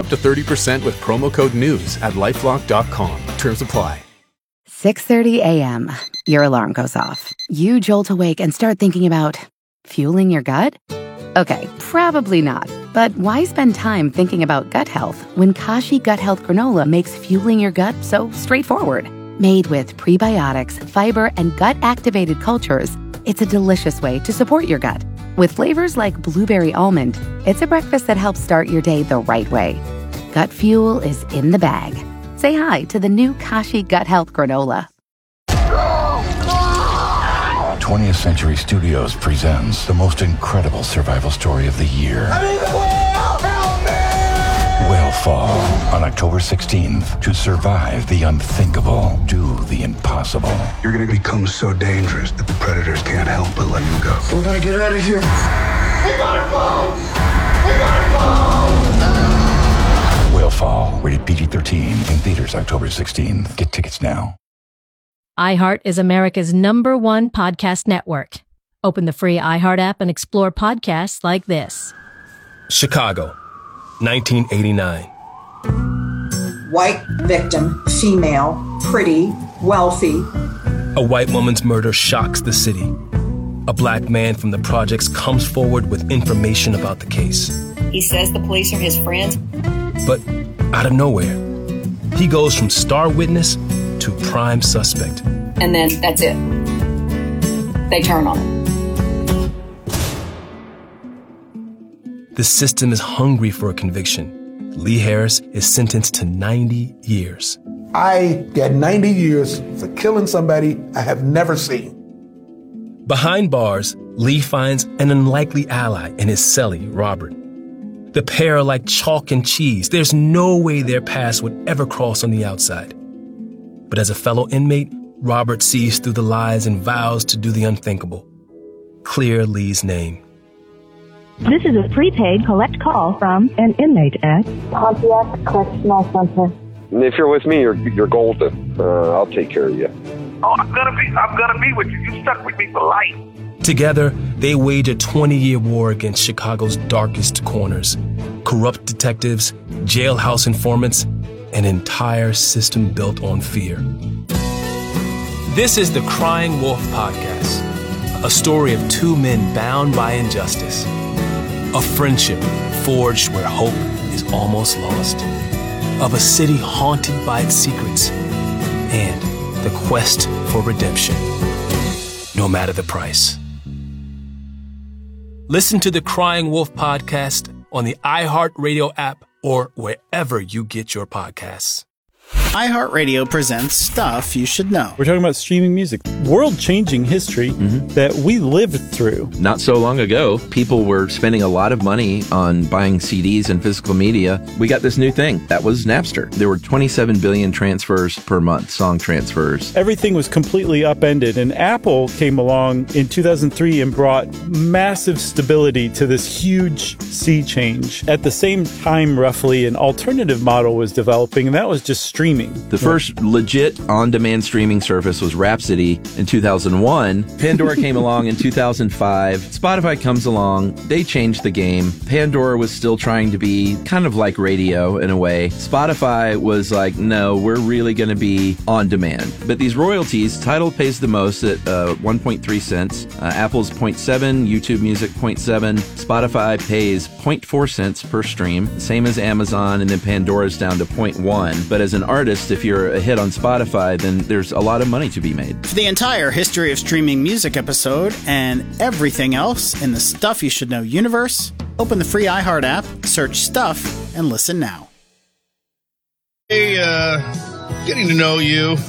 up to 30% with promo code NEWS at LifeLock.com. Terms apply. 6:30 a.m. Your alarm goes off. You jolt awake and start thinking about fueling your gut? Okay, probably not. But why spend time thinking about gut health when Kashi Gut Health Granola makes fueling your gut so straightforward? Made with prebiotics, fiber, and gut-activated cultures, it's a delicious way to support your gut. With flavors like blueberry almond, it's a breakfast that helps start your day the right way. Gut fuel is in the bag. Say hi to the new Kashi Gut Health Granola. 20th Century Studios presents the most incredible survival story of the year. I'm in the whale! Help me! Whalefall. On October 16th, to survive the unthinkable, do the impossible. You're gonna become so dangerous that the predators can't help but let you go. We gotta get out of here. We gotta go! We gotta go! Whalefall. Rated PG-13. In theaters October 16th. Get tickets now. iHeart is America's #1 podcast network. Open the free iHeart app and explore podcasts like this. Chicago, 1989. White victim, female, pretty, wealthy. A white woman's murder shocks the city. A black man from the projects comes forward with information about the case. He says the police are his friends. But out of nowhere, he goes from star witness to prime suspect. And then that's it. They turn on him. The system is hungry for a conviction. Lee Harris is sentenced to 90 years. I got 90 years for killing somebody I have never seen. Behind bars, Lee finds an unlikely ally in his cellie, Robert. The pair are like chalk and cheese. There's no way their paths would ever cross on the outside. But as a fellow inmate, Robert sees through the lies and vows to do the unthinkable. Clear Lee's name. This is a prepaid collect call from an inmate at Pontiac Correctional Center. If you're with me, you're golden. I'll take care of you. Oh, I'm gonna be with you. You stuck with me for life. Together, they wage a 20-year war against Chicago's darkest corners. Corrupt detectives, jailhouse informants, an entire system built on fear. This is the Crying Wolf Podcast, a story of two men bound by injustice. A friendship forged where hope is almost lost. Of a city haunted by its secrets. And the quest for redemption, no matter the price. Listen to the Crying Wolf Podcast on the iHeartRadio app or wherever you get your podcasts. iHeartRadio presents Stuff You Should Know. We're talking about streaming music, world-changing history that we lived through. Not so long ago, people were spending a lot of money on buying CDs and physical media. We got this new thing. That was Napster. There were 27 billion transfers per month, song transfers. Everything was completely upended, and Apple came along in 2003 and brought massive stability to this huge sea change. At the same time, roughly, an alternative model was developing, and that was just streaming. The first legit on-demand streaming service was Rhapsody in 2001. Pandora came along in 2005. Spotify comes along. They changed the game. Pandora was still trying to be kind of like radio in a way. Spotify was like, no, we're really going to be on demand. But these royalties, Tidal pays the most at 1.3 cents. Apple's 0.7, YouTube Music 0.7. Spotify pays 0.4 cents per stream, same as Amazon, and then Pandora's down to 0.1. But as an artist, if you're a hit on Spotify, then there's a lot of money to be made. For the entire history of streaming music episode and everything else in the Stuff You Should Know universe, open the free iHeart app, search Stuff, and listen now. Hey, getting to know you.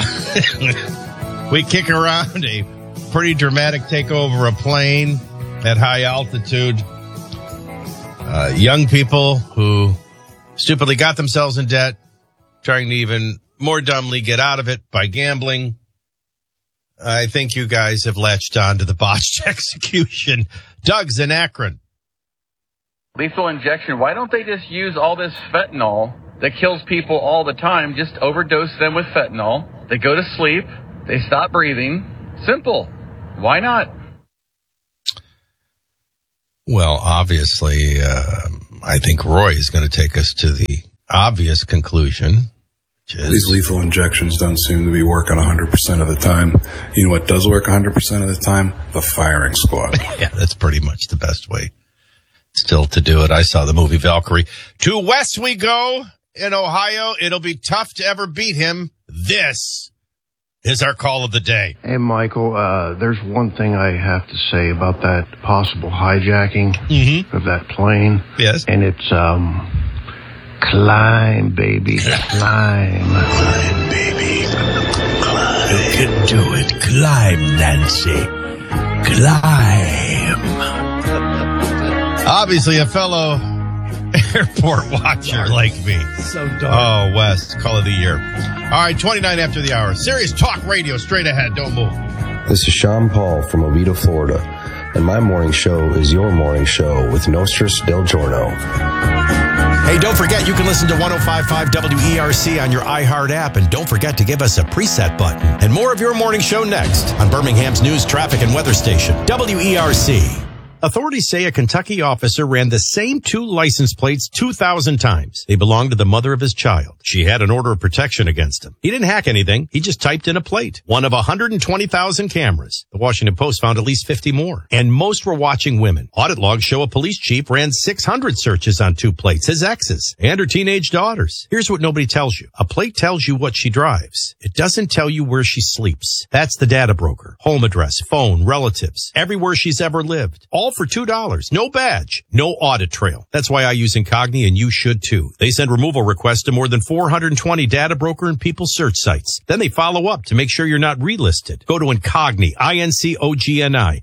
We kick around a pretty dramatic takeover of a plane at high altitude. Young people who stupidly got themselves in debt, trying to even more dumbly get out of it by gambling. I think you guys have latched on to the botched execution. Doug's in Akron. Lethal injection. Why don't they just use all this fentanyl that kills people all the time? Just overdose them with fentanyl. They go to sleep. They stop breathing. Simple. Why not? Well, obviously, I think Roy is going to take us to the obvious conclusion. These lethal injections don't seem to be working 100% of the time. You know what does work 100% of the time? The firing squad. Yeah, that's pretty much the best way still to do it. I saw the movie Valkyrie. To West we go in Ohio. It'll be tough to ever beat him. This is our call of the day. Hey, Michael, there's one thing I have to say about that possible hijacking of that plane. Yes. And it's, climb, baby. Climb. Climb, baby. Climb. You can do it. Climb, Nancy. Climb. Obviously a fellow airport watcher like me. So dark. Oh, West, call of the year. All right, 29 after the hour. Serious Talk Radio, straight ahead. Don't move. This is Sean Paul from Oviedo, Florida, and my morning show is your morning show with Nostris Del Giorno. Hey, don't forget you can listen to 105.5 WERC on your iHeart app, and don't forget to give us a preset button. And more of your morning show next on Birmingham's news, traffic, and weather station, WERC. Authorities say a Kentucky officer ran the same 2 license plates 2,000 times. They belonged to the mother of his child. She had an order of protection against him. He didn't hack anything. He just typed in a plate. One of 120,000 cameras. The Washington Post found at least 50 more. And most were watching women. Audit logs show a police chief ran 600 searches on 2 plates, his exes, and her teenage daughters. Here's what nobody tells you. A plate tells you what she drives. It doesn't tell you where she sleeps. That's the data broker. Home address, phone, relatives, everywhere she's ever lived. All for $2. No badge, no audit trail. That's why I use Incogni, and you should too. They send removal requests to more than 420 data broker and people search sites. Then they follow up to make sure you're not relisted. Go to Incogni, INCOGNI,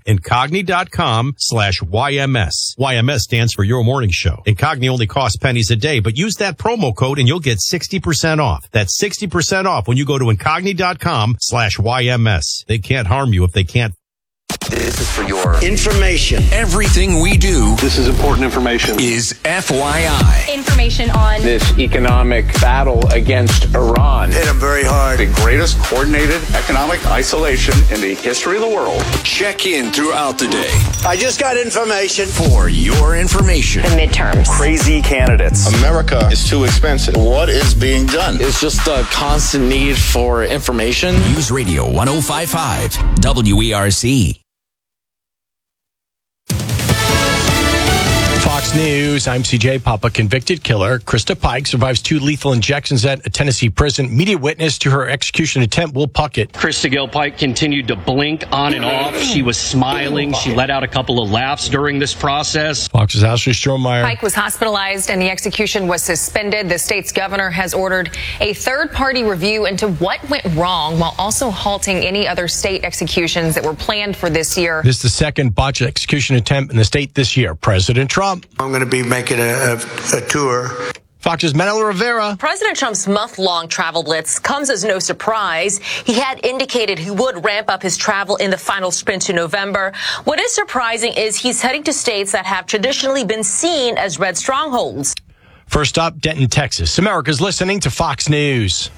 Incogni.com/YMS. YMS stands for Your Morning Show. Incogni only costs pennies a day, but use that promo code and you'll get 60% off. That's 60% off when you go to Incogni.com/YMS. They can't harm you if they can't. This is for your information. Everything we do, this is important information, is FYI. Information on this economic battle against Iran. Hit them very hard. The greatest coordinated economic isolation in the history of the world. Check in throughout the day. I just got information. For your information. The midterms. Crazy candidates. America is too expensive. What is being done? It's just a constant need for information. News Radio 105.5 WERC. Fox News, I'm CJ Papa. Convicted killer Krista Pike survives 2 lethal injections at a Tennessee prison. Media witness to her execution attempt, Will Puckett. Krista Gil Pike continued to blink on and off. She was smiling. She let out a couple of laughs during this process. Fox's Ashley Strohmeyer. Pike was hospitalized and the execution was suspended. The state's governor has ordered a third-party review into what went wrong while also halting any other state executions that were planned for this year. This is the second botched execution attempt in the state this year. President Trump. I'm going to be making a tour. Fox's Manila Rivera. President Trump's month-long travel blitz comes as no surprise. He had indicated he would ramp up his travel in the final sprint to November. What is surprising is he's heading to states that have traditionally been seen as red strongholds. First up, Denton, Texas. America's listening to Fox News.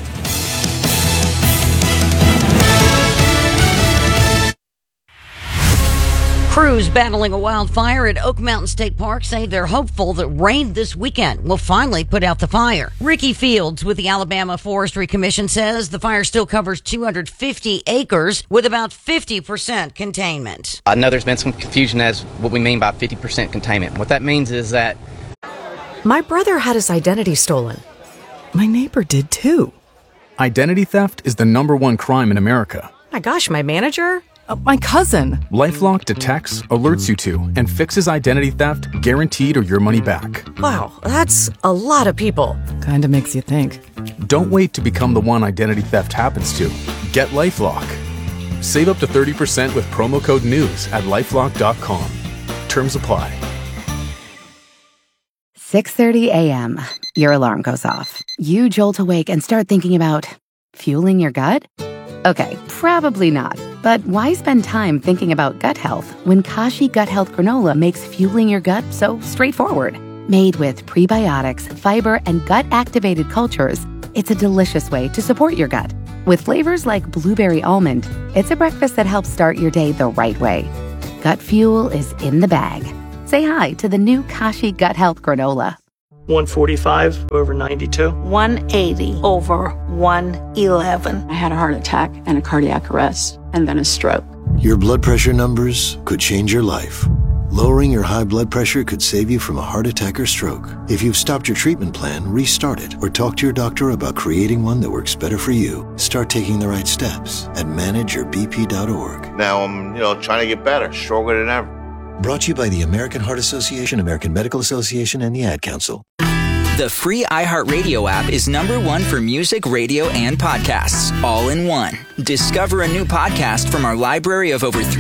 Crews battling a wildfire at Oak Mountain State Park say they're hopeful that rain this weekend will finally put out the fire. Ricky Fields with the Alabama Forestry Commission says the fire still covers 250 acres with about 50% containment. I know there's been some confusion as what we mean by 50% containment. What that means is that my brother had his identity stolen. My neighbor did too. Identity theft is the #1 crime in America. My gosh, my manager? My cousin. LifeLock detects, alerts you to, and fixes identity theft guaranteed or your money back. Wow, that's a lot of people. Kinda makes you think. Don't wait to become the one identity theft happens to. Get LifeLock. Save up to 30% with promo code NEWS at LifeLock.com. Terms apply. 6:30 a.m. Your alarm goes off. You jolt awake and start thinking about fueling your gut? Okay, probably not. But why spend time thinking about gut health when Kashi Gut Health Granola makes fueling your gut so straightforward? Made with prebiotics, fiber, and gut-activated cultures, it's a delicious way to support your gut. With flavors like blueberry almond, it's a breakfast that helps start your day the right way. Gut fuel is in the bag. Say hi to the new Kashi Gut Health Granola. 145 over 92. 180 over 111. I had a heart attack and a cardiac arrest and then a stroke. Your blood pressure numbers could change your life. Lowering your high blood pressure could save you from a heart attack or stroke. If you've stopped your treatment plan, restart it or talk to your doctor about creating one that works better for you. Start taking the right steps at manageyourbp.org. Now I'm, trying to get better, stronger than ever. Brought to you by the American Heart Association, American Medical Association, and the Ad Council. The free iHeartRadio app is #1 for music, radio, and podcasts, all in one. Discover a new podcast from our library of over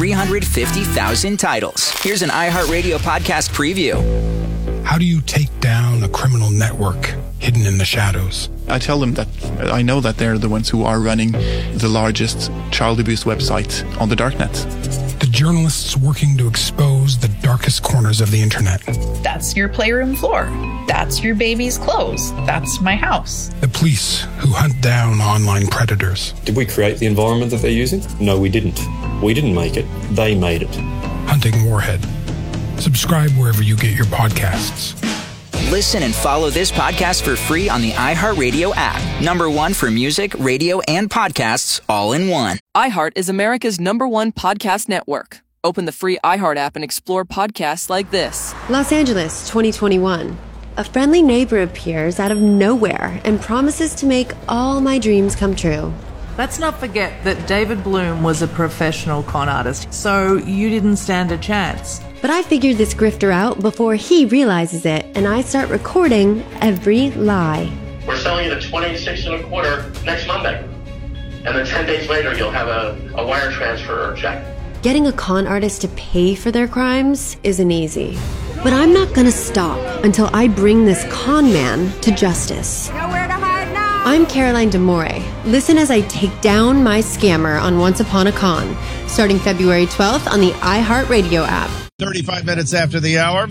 350,000 titles. Here's an iHeartRadio podcast preview. How do you take down a criminal network hidden in the shadows? I tell them that I know that they're the ones who are running the largest child abuse website on the darknet. The journalists working to expose the darkest corners of the internet. That's your playroom floor. That's your baby's clothes. That's my house. The police who hunt down online predators. Did we create the environment that they're using? No, we didn't. We didn't make it. They made it. Hunting Warhead. Subscribe wherever you get your podcasts. Listen and follow this podcast for free on the iHeartRadio app. #1 for music, radio, and podcasts, all in one. iHeart is America's #1 podcast network. Open the free iHeart app and explore podcasts like this. Los Angeles, 2021. A friendly neighbor appears out of nowhere and promises to make all my dreams come true. Let's not forget that David Bloom was a professional con artist, so you didn't stand a chance. But I figured this grifter out before he realizes it, and I start recording every lie. We're selling you the 26 1/4 next Monday. And then 10 days later, you'll have a wire transfer or check. Getting a con artist to pay for their crimes isn't easy. But I'm not gonna stop until I bring this con man to justice. Nowhere to hide now! I'm Caroline D'Amore. Listen as I take down my scammer on Once Upon a Con, starting February 12th on the iHeartRadio app. 35 minutes after the hour.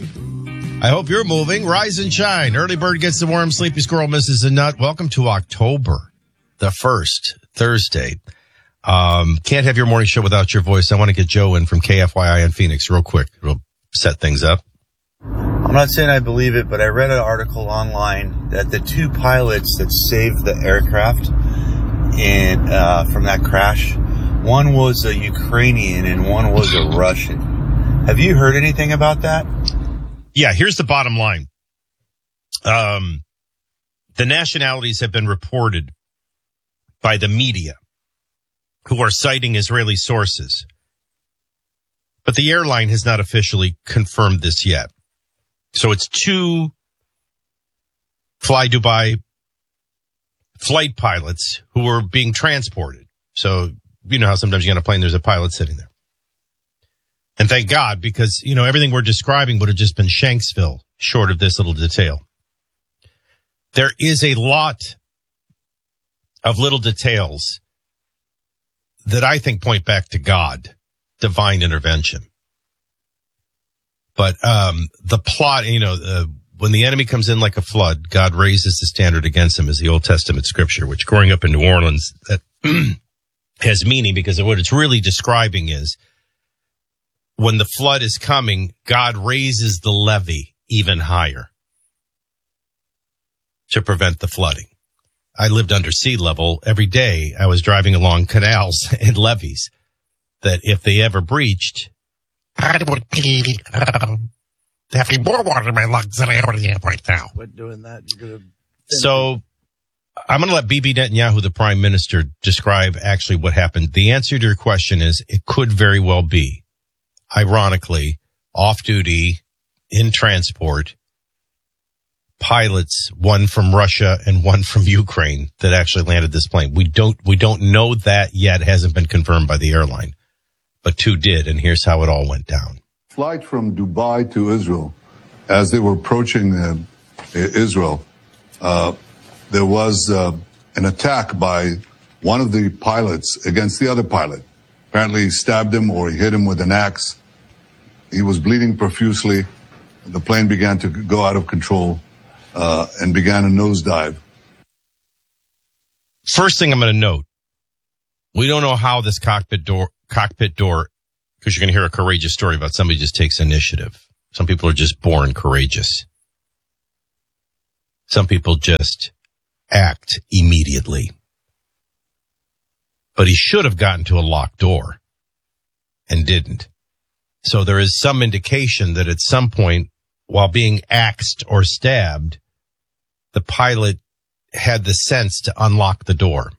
I hope you're moving. Rise and shine. Early bird gets the worm. Sleepy squirrel misses a nut. Welcome to October, the 1st, Thursday. Can't have your morning show without your voice. I want to get Joe in from KFYI in Phoenix real quick. It'll set things up. I'm not saying I believe it, but I read an article online that the two pilots that saved the aircraft from that crash, one was a Ukrainian and one was a Russian. Have you heard anything about that? Yeah, here's the bottom line. The nationalities have been reported by the media who are citing Israeli sources. But the airline has not officially confirmed this yet. So it's two Fly Dubai flight pilots who were being transported. So you know how sometimes you get on a plane, there's a pilot sitting there. And thank God, because, everything we're describing would have just been Shanksville, short of this little detail. There is a lot of little details that I think point back to God, divine intervention. But the plot, when the enemy comes in like a flood, God raises the standard against him, is the Old Testament scripture, which growing up in New Orleans, that has meaning, because what it's really describing is when the flood is coming, God raises the levee even higher to prevent the flooding. I lived under sea level. Every day I was driving along canals and levees that if they ever breached, there would be definitely more water in my lungs than I already have right now. Quit doing that. So I'm going to let Bibi Netanyahu, the prime minister, describe actually what happened. The answer to your question is it could very well be, ironically, off-duty, in transport, pilots, one from Russia and one from Ukraine, that actually landed this plane. We don't know that yet. It hasn't been confirmed by the airline, but two did, and here's how it all went down. Flight from Dubai to Israel, as they were approaching Israel, there was an attack by one of the pilots against the other pilot. Apparently he stabbed him or he hit him with an axe. He was bleeding profusely. The plane began to go out of control and began a nosedive. First thing I'm going to note, we don't know how this cockpit door, because you're going to hear a courageous story about somebody just takes initiative. Some people are just born courageous. Some people just act immediately. But he should have gotten to a locked door and didn't. So there is some indication that at some point, while being axed or stabbed, the pilot had the sense to unlock the door.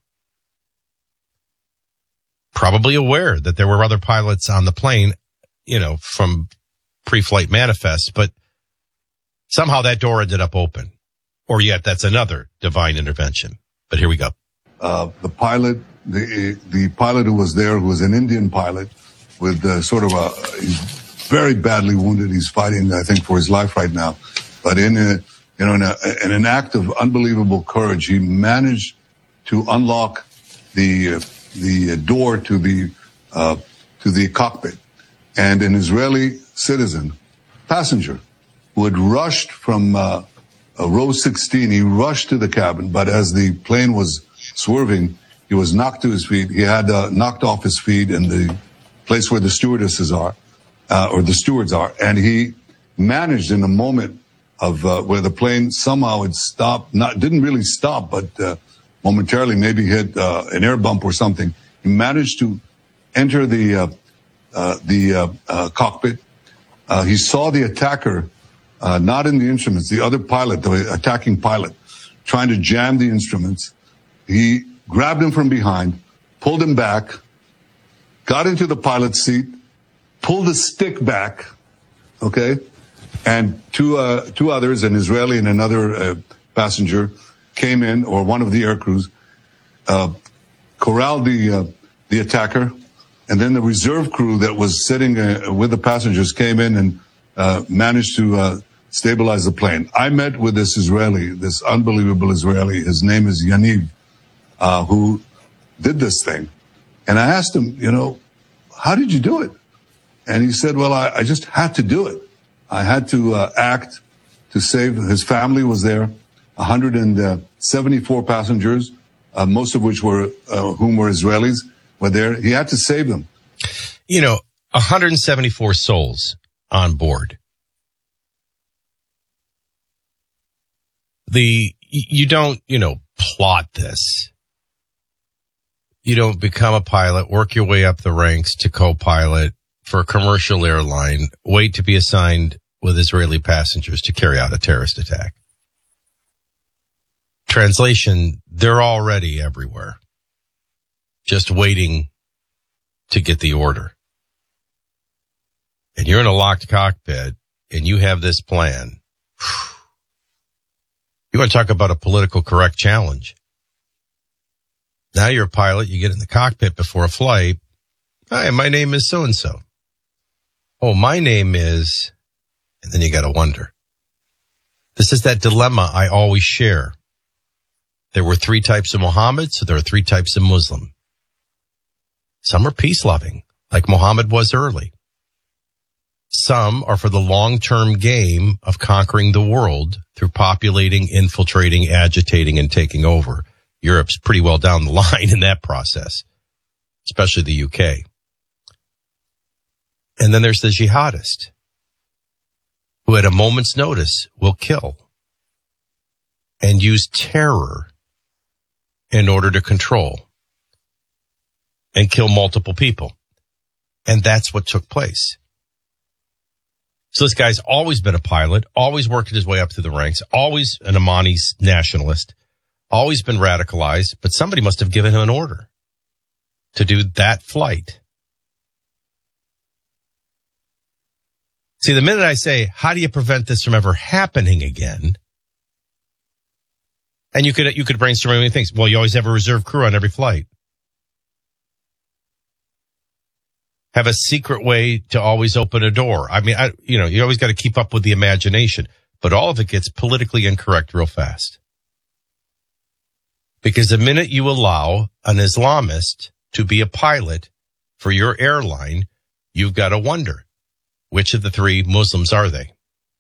Probably aware that there were other pilots on the plane, from pre-flight manifests, but somehow that door ended up open. Or yet that's another divine intervention. But here we go. The pilot who was there, who was an Indian pilot with he's very badly wounded. He's fighting, I think, for his life right now. But in an act of unbelievable courage, he managed to unlock the door to the cockpit. And an Israeli citizen, passenger, who had rushed from row 16, he rushed to the cabin, but as the plane was swerving, he was knocked to his feet. He had knocked off his feet in the place where the stewardesses are, or the stewards are, and he managed in a moment of where the plane somehow had stopped, didn't really stop, but momentarily maybe hit an air bump or something. He managed to enter the cockpit. He saw the attacker, not in the instruments, the other pilot, the attacking pilot, trying to jam the instruments. He grabbed him from behind, pulled him back, got into the pilot's seat, pulled the stick back, okay? And two others, an Israeli and another passenger, came in, or one of the air crews, corralled the attacker, and then the reserve crew that was sitting with the passengers came in and managed to stabilize the plane. I met with this Israeli, this unbelievable Israeli. His name is Yaniv, who did this thing. And I asked him, how did you do it? And he said, well, I just had to do it. I had to act to save. His family was there, 174 passengers, most of which were Israelis, were there. He had to save them. 174 souls on board. You don't, plot this. You don't become a pilot, work your way up the ranks to co-pilot for a commercial airline, wait to be assigned with Israeli passengers to carry out a terrorist attack. Translation, they're already everywhere, just waiting to get the order. And you're in a locked cockpit and you have this plan. You want to talk about a political correct challenge. Now you're a pilot, you get in the cockpit before a flight. Hi, my name is so-and-so. Oh, my name is, and then you got to wonder. This is that dilemma I always share. There were 3 types of Muhammad, so there are 3 types of Muslim. Some are peace-loving, like Muhammad was early. Some are for the long-term game of conquering the world through populating, infiltrating, agitating, and taking over. Europe's pretty well down the line in that process, especially the UK. And then there's the jihadist, who at a moment's notice will kill and use terror in order to control and kill multiple people. And that's what took place. So this guy's always been a pilot, always working his way up through the ranks, always an Amani nationalist, always been radicalized, but somebody must have given him an order to do that flight. See, the minute I say, how do you prevent this from ever happening again? And you could brainstorm many things. Well, you always have a reserve crew on every flight. Have a secret way to always open a door. I mean, you always got to keep up with the imagination, but all of it gets politically incorrect real fast. Because the minute you allow an Islamist to be a pilot for your airline, you've got to wonder, which of the 3 Muslims are they?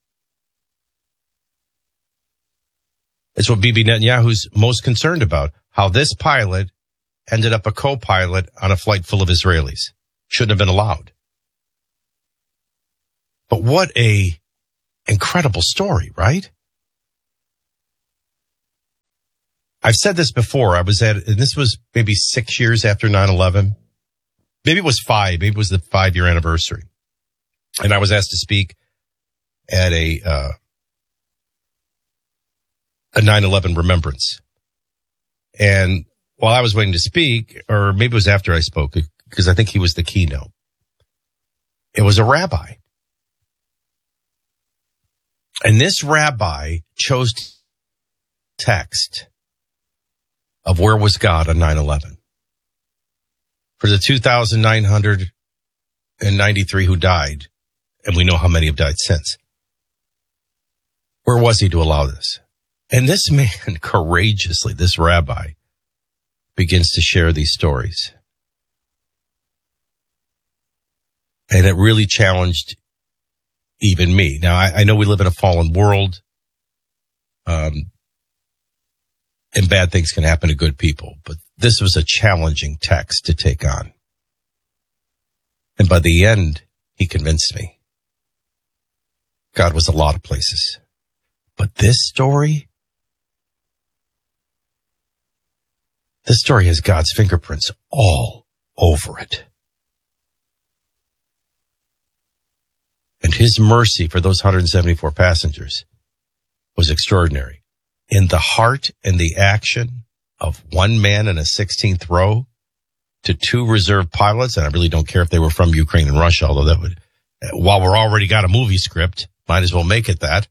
It's what Bibi Netanyahu's most concerned about, how this pilot ended up a co-pilot on a flight full of Israelis. Shouldn't have been allowed. But what a incredible story, right? I've said this before. And this was maybe 6 years after 9/11. Maybe it was 5. Maybe it was the 5-year anniversary. And I was asked to speak at a 9/11 remembrance. And while I was waiting to speak, or maybe it was after I spoke, because I think he was the keynote, it was a rabbi. And this rabbi chose text of where was God on 9/11. For the 2,993 who died, and we know how many have died since, where was he to allow this? And this man courageously, this rabbi, begins to share these stories. And it really challenged even me. Now, I know we live in a fallen world, and bad things can happen to good people, but this was a challenging text to take on. And by the end, he convinced me. God was a lot of places. But this story has God's fingerprints all over it. And his mercy for those 174 passengers was extraordinary. In the heart and the action of one man in a 16th row to 2 reserve pilots, and I really don't care if they were from Ukraine and Russia, although that would, while we're already got a movie script, might as well make it that,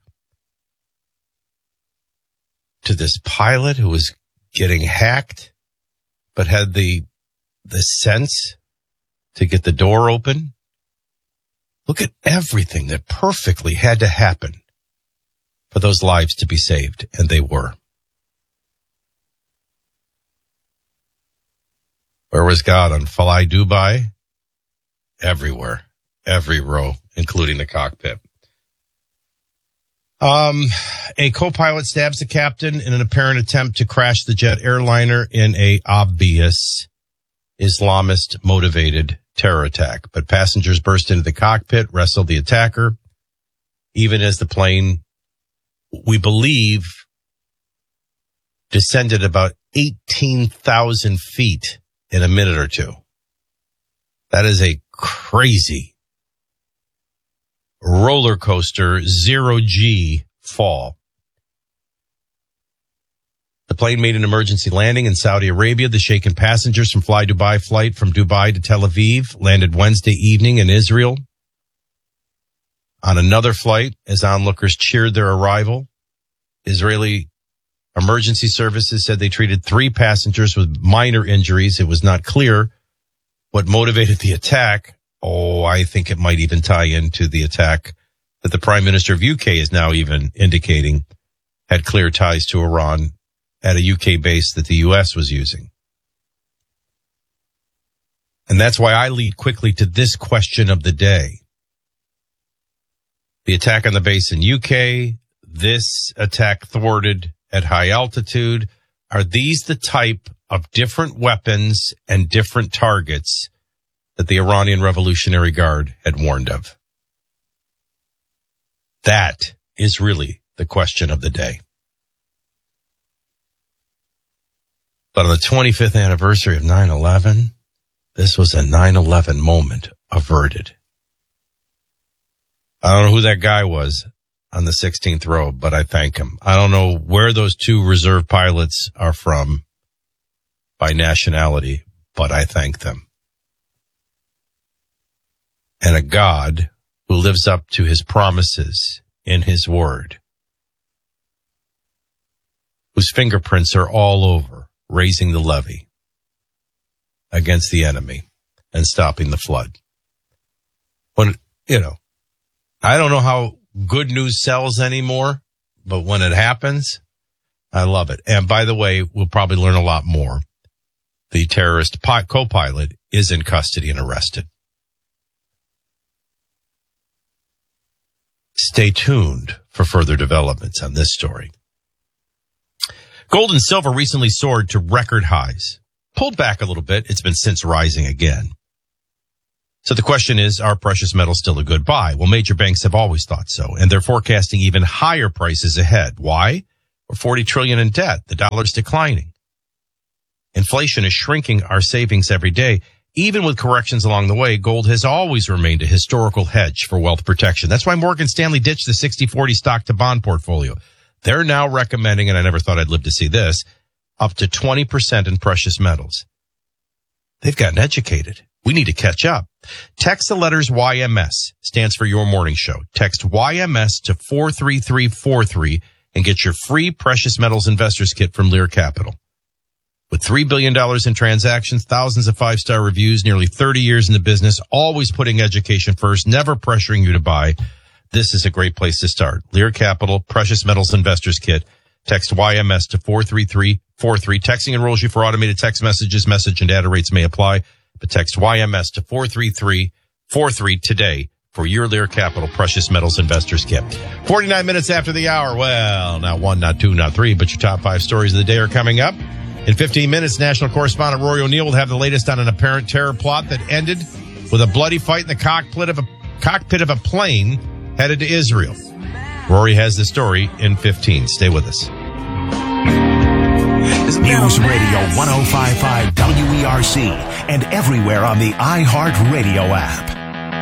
to this pilot who was getting hacked, but had the sense to get the door open. Look at everything that perfectly had to happen for those lives to be saved, and they were. Where was God on Fly Dubai? Everywhere, every row, including the cockpit. A co-pilot stabs the captain in an apparent attempt to crash the jet airliner in a obvious Islamist-motivated terror attack. But passengers burst into the cockpit, wrestled the attacker, even as the plane, we believe, descended about 18,000 feet in a minute or two. That is a crazy roller coaster, 0G fall. The plane made an emergency landing in Saudi Arabia. The shaken passengers from Fly Dubai flight from Dubai to Tel Aviv landed Wednesday evening in Israel. On another flight, as onlookers cheered their arrival, Israeli emergency services said they treated 3 passengers with minor injuries. It was not clear what motivated the attack. Oh, I think it might even tie into the attack that the Prime Minister of UK is now even indicating had clear ties to Iran at a UK base that the US was using. And that's why I lead quickly to this question of the day. The attack on the base in UK, this attack thwarted at high altitude. Are these the type of different weapons and different targets that the Iranian Revolutionary Guard had warned of? That is really the question of the day. But on the 25th anniversary of 9/11, this was a 9/11 moment averted. I don't know who that guy was on the 16th row, but I thank him. I don't know where those 2 reserve pilots are from by nationality, but I thank them. And a God who lives up to his promises in his word, whose fingerprints are all over raising the levee against the enemy and stopping the flood. When, I don't know how good news sells anymore, but when it happens, I love it. And by the way, we'll probably learn a lot more. The terrorist co-pilot is in custody and arrested. Stay tuned for further developments on this story. Gold and silver recently soared to record highs. Pulled back a little bit. It's been since rising again. So the question is, are precious metals still a good buy? Well, major banks have always thought so, and they're forecasting even higher prices ahead. Why? We're $40 trillion in debt. The dollar's declining. Inflation is shrinking our savings every day. Even with corrections along the way, gold has always remained a historical hedge for wealth protection. That's why Morgan Stanley ditched the 60-40 stock to bond portfolio. They're now recommending, and I never thought I'd live to see this, up to 20% in precious metals. They've gotten educated. We need to catch up. Text the letters YMS, stands for Your Morning Show. Text YMS to 43343 and get your free precious metals investors kit from Lear Capital. With $3 billion in transactions, thousands of 5-star reviews, nearly 30 years in the business, always putting education first, never pressuring you to buy, this is a great place to start. Lear Capital Precious Metals Investors Kit. Text YMS to 43343. Texting enrolls you for automated text messages. Message and data rates may apply. But text YMS to 43343 today for your Lear Capital Precious Metals Investors Kit. 49 minutes after the hour. Well, not 1, not 2, not 3, but your top 5 stories of the day are coming up. In 15 minutes, national correspondent Rory O'Neill will have the latest on an apparent terror plot that ended with a bloody fight in the cockpit of a plane headed to Israel. Rory has the story in 15. Stay with us. News Radio 105.5 WERC and everywhere on the iHeartRadio app.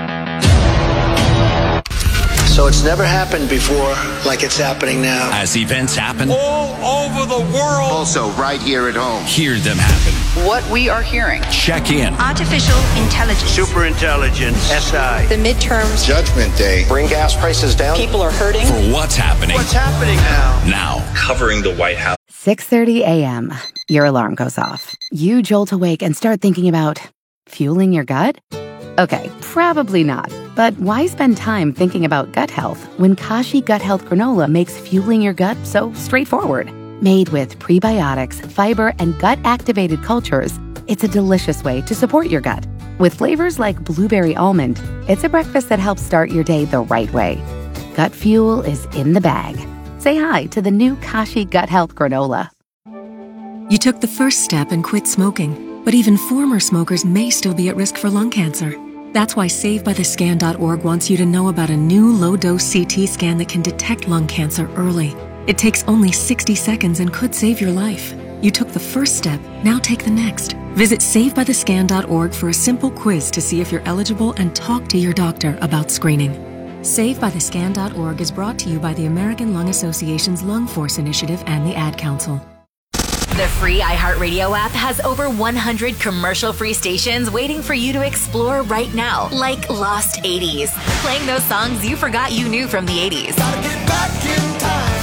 So it's never happened before like it's happening now. As events happen all over the world. Also right here at home. Hear them happen. What we are hearing. Check in. Artificial intelligence. Superintelligence. SI. The midterms. Judgment Day. Bring gas prices down. People are hurting. For what's happening. What's happening now? Now. Covering the White House. 6:30 a.m. Your alarm goes off. You jolt awake and start thinking about fueling your gut? Okay, probably not. But why spend time thinking about gut health when Kashi Gut Health Granola makes fueling your gut so straightforward? Made with prebiotics, fiber, and gut-activated cultures, it's a delicious way to support your gut. With flavors like blueberry almond, it's a breakfast that helps start your day the right way. Gut fuel is in the bag. Say hi to the new Kashi Gut Health Granola. You took the first step and quit smoking, but even former smokers may still be at risk for lung cancer. That's why SaveByTheScan.org wants you to know about a new low-dose CT scan that can detect lung cancer early. It takes only 60 seconds and could save your life. You took the first step, now take the next. Visit SaveByTheScan.org for a simple quiz to see if you're eligible and talk to your doctor about screening. SaveByTheScan.org is brought to you by the American Lung Association's Lung Force Initiative and the Ad Council. The free iHeartRadio app has over 100 commercial-free stations waiting for you to explore right now, like Lost 80s, playing those songs you forgot you knew from the 80s. Gotta get back in time.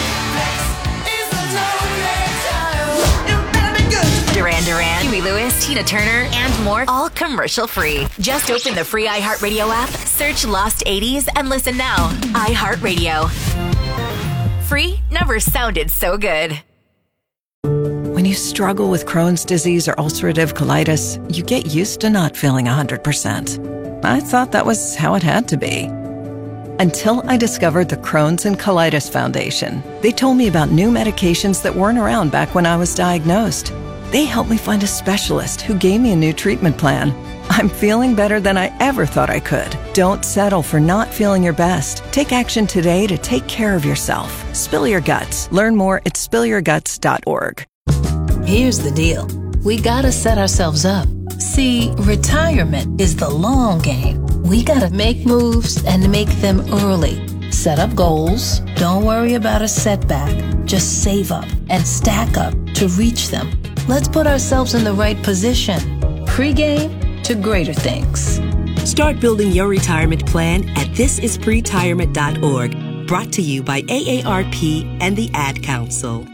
Duran Duran, Huey Lewis, Tina Turner, and more, all commercial-free. Just open the free iHeartRadio app, search Lost 80s, and listen now. iHeartRadio. Free never sounded so good. When you struggle with Crohn's disease or ulcerative colitis, you get used to not feeling 100%. I thought that was how it had to be. Until I discovered the Crohn's and Colitis Foundation. They told me about new medications that weren't around back when I was diagnosed. They helped me find a specialist who gave me a new treatment plan. I'm feeling better than I ever thought I could. Don't settle for not feeling your best. Take action today to take care of yourself. Spill your guts. Learn more at spillyourguts.org. Here's the deal. We gotta set ourselves up. See, retirement is the long game. We gotta make moves and make them early. Set up goals. Don't worry about a setback. Just save up and stack up to reach them. Let's put ourselves in the right position. Pre-game to greater things. Start building your retirement plan at thisispretirement.org. Brought to you by AARP and the Ad Council.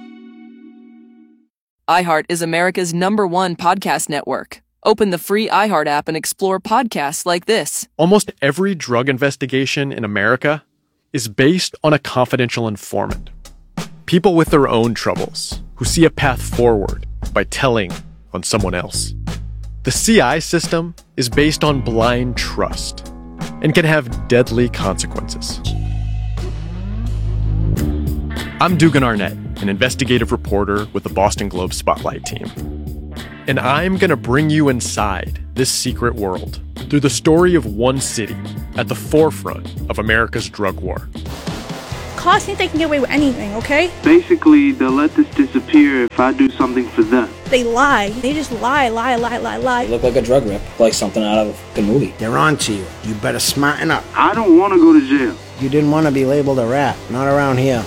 iHeart is America's #1 podcast network. Open the free iHeart app and explore podcasts like this. Almost every drug investigation in America is based on a confidential informant. People with their own troubles who see a path forward by telling on someone else. The CI system is based on blind trust and can have deadly consequences. I'm Dugan Arnett, an investigative reporter with the Boston Globe Spotlight team. And I'm going to bring you inside this secret world through the story of one city at the forefront of America's drug war. Cops think they can get away with anything, okay? Basically, they'll let this disappear if I do something for them. They lie. They just lie. You look like a drug rip, like something out of a movie. They're on to you. You better smarten up. I don't want to go to jail. You didn't want to be labeled a rat. Not around here.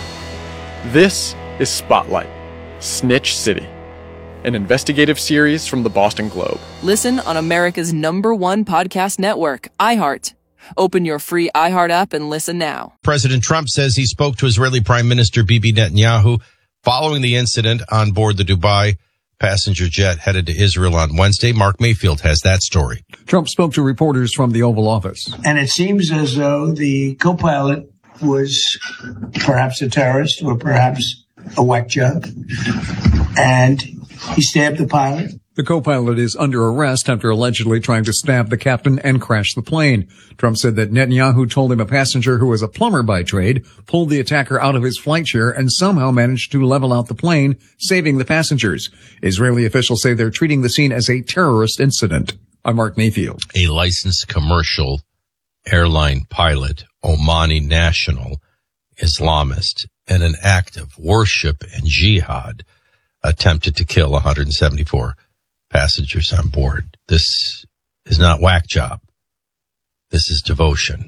This is Spotlight, Snitch City, an investigative series from the Boston Globe. Listen on America's #1 podcast network, iHeart. Open your free iHeart app and listen now. President Trump says he spoke to Israeli Prime Minister Bibi Netanyahu following the incident on board the Dubai passenger jet headed to Israel on Wednesday. Mark Mayfield has that story. Trump spoke to reporters from the Oval Office. And it seems as though the co-pilot was perhaps a terrorist or perhaps a whack job. And he stabbed the pilot. The co-pilot is under arrest after allegedly trying to stab the captain and crash the plane. Trump said that Netanyahu told him a passenger who was a plumber by trade pulled the attacker out of his flight chair and somehow managed to level out the plane, saving the passengers. Israeli officials say they're treating the scene as a terrorist incident. I'm Mark Mayfield. A licensed commercial airline pilot, Omani national, Islamist, in an act of worship and jihad, attempted to kill 174 passengers on board. This is not whack job. This is devotion.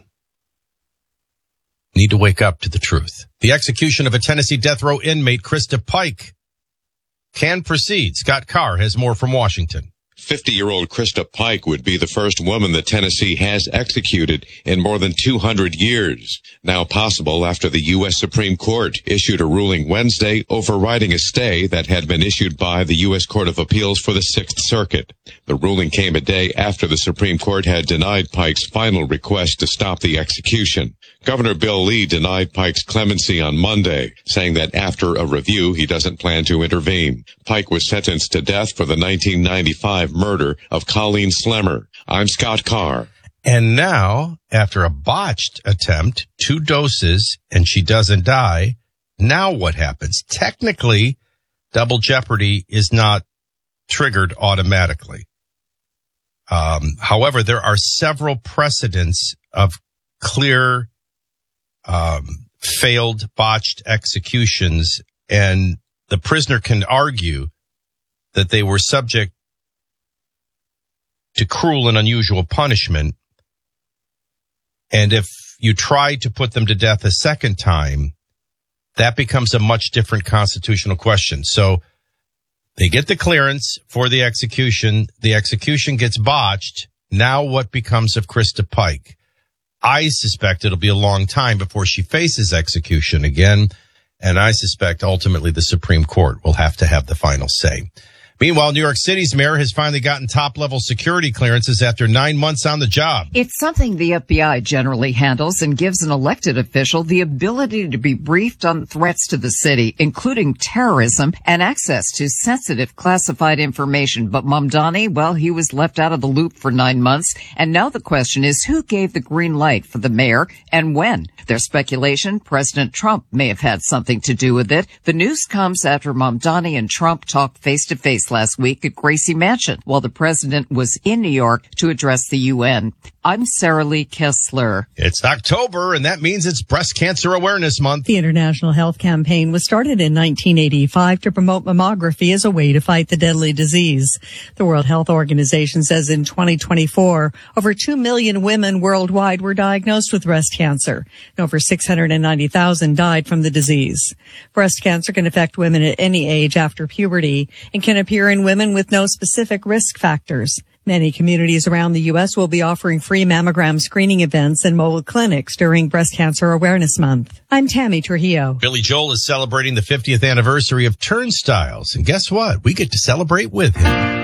Need to wake up to the truth. The execution of a Tennessee death row inmate, Krista Pike, can proceed. Scott Carr has more from Washington. 50-year-old Krista Pike would be the first woman that Tennessee has executed in more than 200 years. Now possible after the U.S. Supreme Court issued a ruling Wednesday overriding a stay that had been issued by the U.S. Court of Appeals for the Sixth Circuit. The ruling came a day after the Supreme Court had denied Pike's final request to stop the execution. Governor Bill Lee denied Pike's clemency on Monday, saying that after a review, he doesn't plan to intervene. Pike was sentenced to death for the 1995 murder of Colleen Slemmer. I'm Scott Carr. And now, after a botched attempt, 2 doses, and she doesn't die, now what happens? Technically, double jeopardy is not triggered automatically. However, there are several precedents of clear failed, botched executions, and the prisoner can argue that they were subject to cruel and unusual punishment. And if you try to put them to death a second time, that becomes a much different constitutional question. So they get the clearance for the execution gets botched. Now what becomes of Krista Pike? I suspect it'll be a long time before she faces execution again, and I suspect ultimately the Supreme Court will have to have the final say. Meanwhile, New York City's mayor has finally gotten top-level security clearances after 9 months on the job. It's something the FBI generally handles and gives an elected official the ability to be briefed on threats to the city, including terrorism and access to sensitive classified information. But Mamdani, well, he was left out of the loop for 9 months. And now the question is, who gave the green light for the mayor and when? There's speculation President Trump may have had something to do with it. The news comes after Mamdani and Trump talked face-to-face last week at Gracie Mansion while the president was in New York to address the UN. I'm Sarah Lee Kessler. It's October, and that means it's Breast Cancer Awareness Month. The International Health Campaign was started in 1985 to promote mammography as a way to fight the deadly disease. The World Health Organization says in 2024, over 2 million women worldwide were diagnosed with breast cancer, and over 690,000 died from the disease. Breast cancer can affect women at any age after puberty and can appear in women with no specific risk factors. Many communities around the U.S. will be offering free mammogram screening events and mobile clinics during Breast Cancer Awareness Month. I'm Tammy Trujillo. Billy Joel is celebrating the 50th anniversary of Turnstiles. And guess what? We get to celebrate with him.